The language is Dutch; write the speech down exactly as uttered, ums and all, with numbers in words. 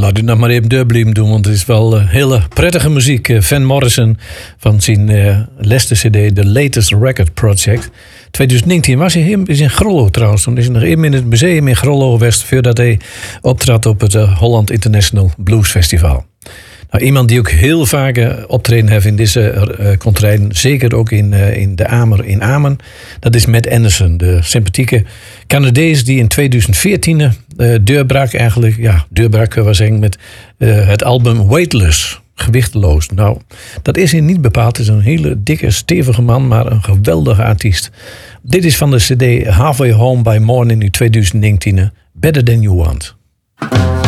laat u nog maar even deurblijven doen, want het is wel uh, hele prettige muziek. Uh, Van Morrison van zijn uh, laatste cd, The Latest Record Project. twintig negentien was hij in, is in Grollo trouwens. Toen is hij nog even in het museum in Grollo geweest voordat hij optrad op het uh, Holland International Blues Festival. Nou, iemand die ook heel vaak uh, optreden heeft in deze uh, contraien, zeker ook in, uh, in de Amer in Amen, dat is Matt Anderson, de sympathieke Canadees die in twintig veertien uh, deurbrak eigenlijk, ja, deurbrak kunnen we zeggen, met uh, het album Weightless, gewichteloos. Nou, dat is hij niet bepaald. Het is een hele dikke, stevige man, maar een geweldige artiest. Dit is van de cd Halfway Home by Morning in twintig negentien, Better Than You Want.